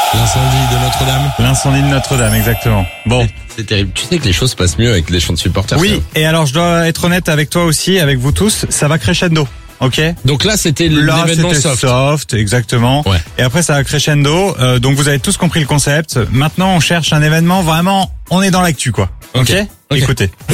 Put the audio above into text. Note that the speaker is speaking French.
L'incendie de Notre-Dame. L'incendie de Notre-Dame, exactement. Bon. C'est terrible. Tu sais que les choses se passent mieux avec les chants de supporters. Oui, et alors je dois être honnête avec toi aussi, avec vous tous, ça va crescendo. Ok. Donc là, c'était Là, l'événement c'était soft. exactement. Ouais. Et après, ça va crescendo. Donc, vous avez tous compris le concept. Maintenant, on cherche un événement vraiment. On est dans l'actu, quoi. Ok. Ok. Écoutez.